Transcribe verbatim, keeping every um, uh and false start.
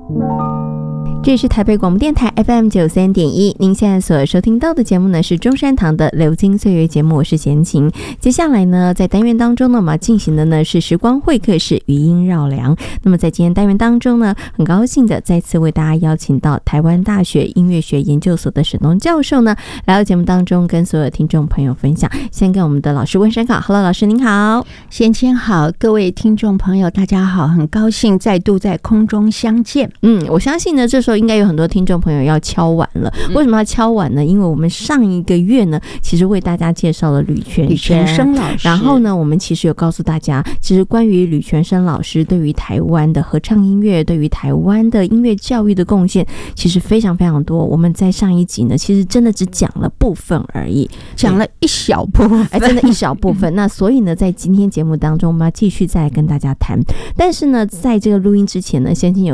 这里是台北广播电台 F M 九十三点一，您现在所收听到的节目呢是中山堂的流金岁月节目，我是贤琴。接下来呢，在单元当中呢，我们要进行的呢是时光会客室余音绕梁。那么在今天单元当中呢，很高兴的再次为大家邀请到台湾大学音乐学研究所的沈东教授呢，来到节目当中跟所有听众朋友分享。先跟我们的老师问声好 ，Hello， 老师您好， 贤琴好，各位听众朋友大家好，很高兴再度在空中相见。 嗯，我相信呢，这时候应该有很多听众朋友要敲碗了。为什么要敲碗呢？因为我们上一个月呢，其实为大家介绍了吕全吕全生老师， 然后呢，我们其实有告诉大家，其实关于吕全生老师对于台湾的合唱音乐、对于台湾的音乐教育的贡献，其实非常非常多。我们在上一集呢，其实真的只讲了部分而已， 讲了一小部分， 哎，真的一小部分。那所以呢，在今天节目当中，我们要继续再来跟大家谈。但是呢，在这个录音之前呢，先前有